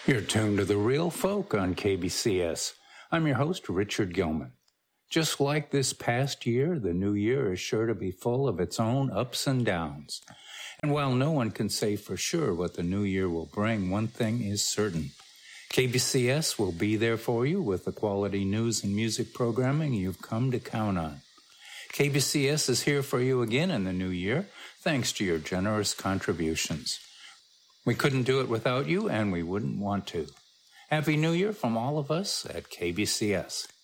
You're tuned to The Real Folk on KBCS. I'm your host, Richard Gilman. Just like this past year, the new year is sure to be full of its own ups and downs. And while no one can say for sure what the new year will bring, one thing is certain. KBCS will be there for you with the quality news and music programming you've come to count on. KBCS is here for you again in the new year, thanks to your generous contributions. We couldn't do it without you, and we wouldn't want to. Happy New Year from all of us at KBCS.